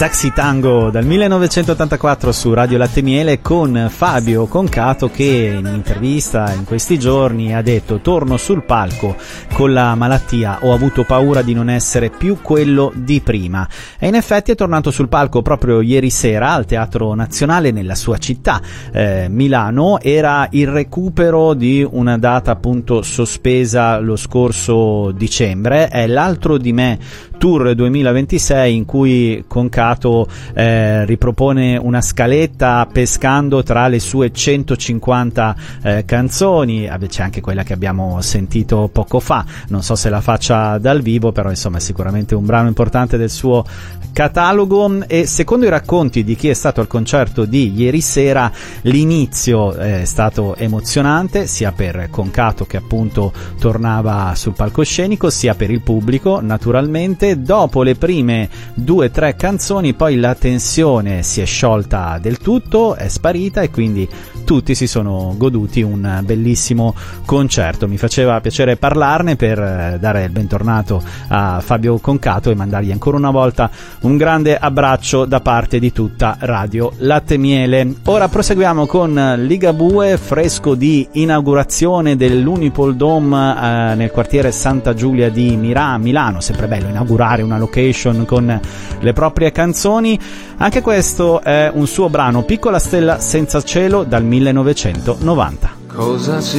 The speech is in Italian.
Sexy Tango dal 1984 su Radio Latte Miele con Fabio Concato, che in intervista in questi giorni ha detto: torno sul palco con la malattia, ho avuto paura di non essere più quello di prima. E in effetti è tornato sul palco proprio ieri sera al Teatro Nazionale nella sua città, Milano. Era il recupero di una data appunto sospesa lo scorso dicembre, è l'Altro di me Tour 2026, in cui Concato ripropone una scaletta pescando tra le sue 150 canzoni. C'è anche quella che abbiamo sentito poco fa, non so se la faccia dal vivo, però insomma è sicuramente un brano importante del suo catalogo. E secondo i racconti di chi è stato al concerto di ieri sera, l'inizio è stato emozionante sia per Concato, che appunto tornava sul palcoscenico, sia per il pubblico naturalmente. Dopo le prime 2-3 canzoni poi la tensione si è sciolta del tutto, è sparita, e quindi tutti si sono goduti un bellissimo concerto. Mi faceva piacere parlarne per dare il bentornato a Fabio Concato e mandargli ancora una volta un grande abbraccio da parte di tutta Radio Latte Miele. Ora proseguiamo con Ligabue, fresco di inaugurazione dell'Unipol Dome nel quartiere Santa Giulia di Milano. Sempre bello inaugurare una location con le proprie canzoni. Anche questo è un suo brano, Piccola stella senza cielo, dal 1990. Cosa ci